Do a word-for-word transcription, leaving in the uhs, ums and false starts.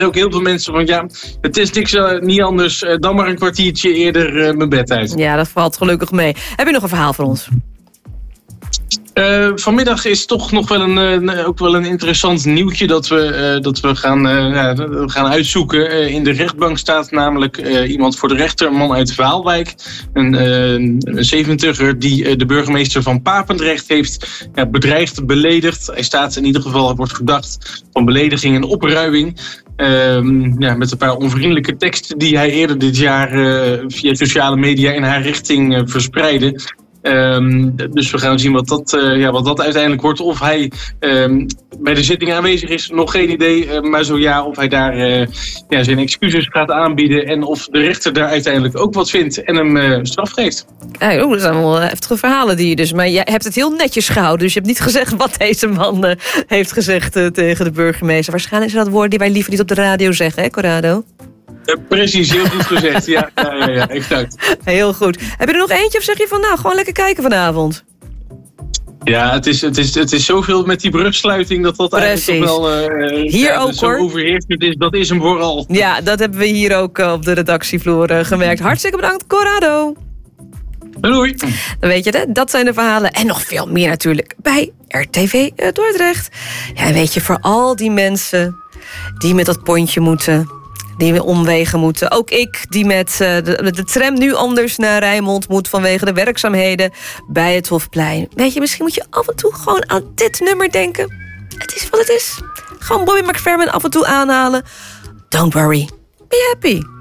ook heel veel mensen van ja, het is niks uh, niet anders uh, dan maar een kwartiertje eerder uh, mijn bed uit. Ja, dat valt gelukkig mee. Heb je nog een verhaal voor ons? Uh, vanmiddag is toch nog wel een, een, ook wel een interessant nieuwtje dat we, uh, dat we gaan, uh, ja, we gaan uitzoeken. Uh, in de rechtbank staat namelijk uh, iemand voor de rechter, een man uit Waalwijk. Een, uh, een zevenentiger die uh, de burgemeester van Papendrecht heeft ja, bedreigd, beledigd. Hij staat in ieder geval, wordt verdacht van belediging en opruiing. Uh, ja, met een paar onvriendelijke teksten die hij eerder dit jaar uh, via sociale media in haar richting uh, verspreidde. Um, dus we gaan zien wat dat, uh, ja, wat dat uiteindelijk wordt. Of hij um, bij de zitting aanwezig is, nog geen idee. Uh, maar zo ja, of hij daar uh, ja, zijn excuses gaat aanbieden. En of de rechter daar uiteindelijk ook wat vindt en hem uh, straf geeft. Hey, oh, dat zijn wel heftige verhalen die je dus. Maar jij hebt het heel netjes gehouden. Dus je hebt niet gezegd wat deze man uh, heeft gezegd uh, tegen de burgemeester. Waarschijnlijk zijn dat woorden die wij liever niet op de radio zeggen, hè, Corrado? Uh, precies, heel goed gezegd. Ja, ja, ja, ja, exact. Heel goed. Heb je er nog eentje of zeg je van nou, gewoon lekker kijken vanavond? Ja, het is, het is, het is zoveel met die brugsluiting dat dat Precies. eigenlijk toch wel uh, hier ja, ook, zo hoor. overheersend is. Dat is hem vooral. Ja, dat hebben we hier ook uh, op de redactievloer uh, gemerkt. Hartstikke bedankt, Corrado. Doei. Dan weet je het, dat zijn de verhalen. En nog veel meer natuurlijk bij R T V uh, Dordrecht. Ja, en weet je, voor al die mensen die met dat pontje moeten, die we omwegen moeten. Ook ik, die met uh, de, de tram nu anders naar Rijnmond moet vanwege de werkzaamheden bij het Hofplein. Weet je, misschien moet je af en toe gewoon aan dit nummer denken. Het is wat het is. Gewoon Bobby McFerrin af en toe aanhalen. Don't worry, be happy.